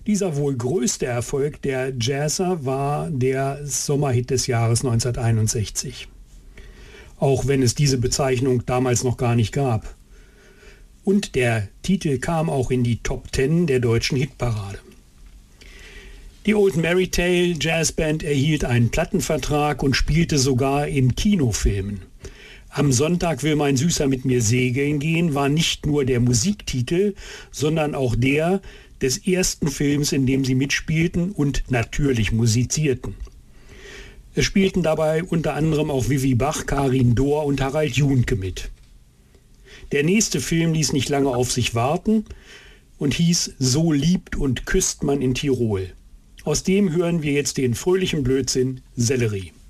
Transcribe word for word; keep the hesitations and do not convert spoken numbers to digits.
Dieser wohl größte Erfolg der Jazzer war der Sommerhit des Jahres neunzehnhunderteinundsechzig. Auch wenn es diese Bezeichnung damals noch gar nicht gab. Und der Titel kam auch in die Top Ten der deutschen Hitparade. Die Old Merrytale Jazzband erhielt einen Plattenvertrag und spielte sogar in Kinofilmen. Am Sonntag will mein Süßer mit mir segeln gehen war nicht nur der Musiktitel, sondern auch der des ersten Films, in dem sie mitspielten und natürlich musizierten. Es spielten dabei unter anderem auch Vivi Bach, Karin Dohr und Harald Juhnke mit. Der nächste Film ließ nicht lange auf sich warten und hieß So liebt und küsst man in Tirol. Aus dem hören wir jetzt den fröhlichen Blödsinn Sellerie.